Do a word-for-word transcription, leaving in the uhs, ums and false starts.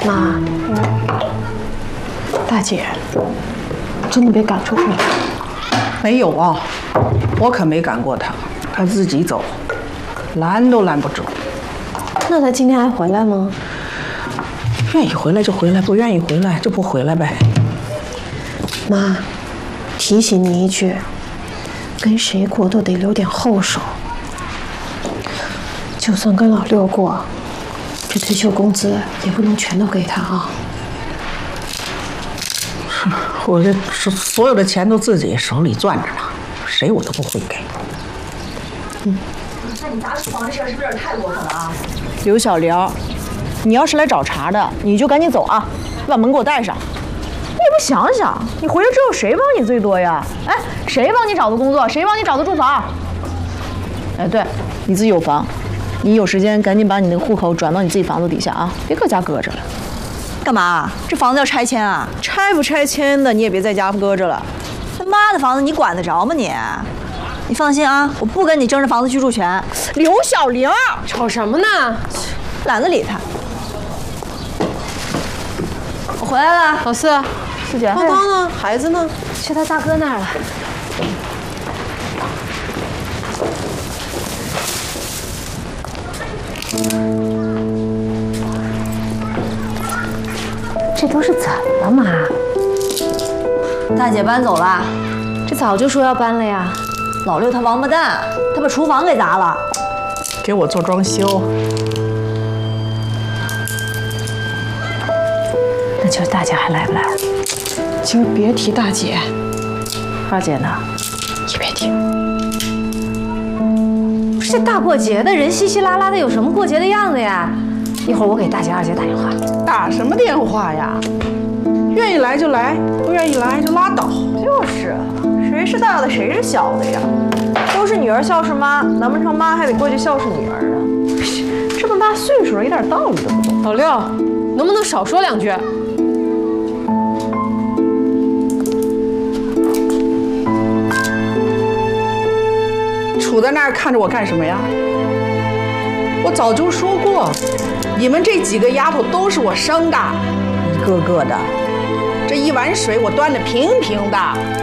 妈，大姐真的被赶出去了？ 没有啊，我可没赶过他，他自己走，拦都拦不住。 那他今天还回来吗？ 愿意回来就回来，不愿意回来就不回来呗。 妈，提醒你一句，跟谁过都得留点后手。就算跟老六过，这退休工资也不能全都给他啊。 我这所有的钱都自己手里攥着呢，谁我都不会给。 嗯，那你砸厨房这事儿是不是有点太过分了啊？ 刘小玲，你要是来找茬的，你就赶紧走啊，把门给我带上。你也不想想，你回来之后谁帮你最多呀？哎，谁帮你找的工作？谁帮你找的住房？哎，对，你自己有房，你有时间赶紧把你那个户口转到你自己房子底下啊，别搁家搁着了。 干嘛？这房子要拆迁啊？ 拆不拆迁的，你也别在家搁着了。 他妈的房子你管得着吗你？你放心啊，我不跟你争这房子居住权。 刘小玲， 吵什么呢？ 懒得理他。我回来了， 老四， 师姐， 涛涛呢？孩子呢？ 去他大哥那儿了。 这都是怎么了，妈？ 大姐搬走了， 这早就说要搬了呀。 老六他王八蛋，他把厨房给砸了， 给我做装修。 那今儿大姐还来不来？今儿别提大姐，二姐呢？也别提。不是这大过节的，人稀稀拉拉的，有什么过节的样子呀？一会儿我给大姐、二姐打电话。 打什么电话呀？愿意来就来，不愿意来就拉倒。 就是，谁是大的，谁是小的呀？都是女儿孝顺妈，难不成妈还得过去孝顺女儿啊？这么大岁数了，一点道理都不懂。 老六，能不能少说两句？ 杵在那儿看着我干什么呀？我早就说过，你们这几个丫头都是我生的，一个个的，这一碗水我端得平平的。